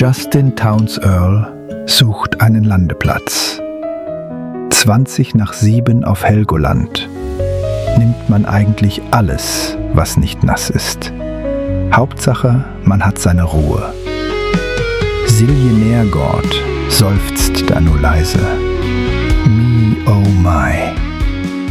Justin Townes Earle sucht einen Landeplatz. 7:20 auf Helgoland. Nimmt man eigentlich alles, was nicht nass ist. Hauptsache, man hat seine Ruhe. Silje Nergård seufzt da nur leise. Me, oh my.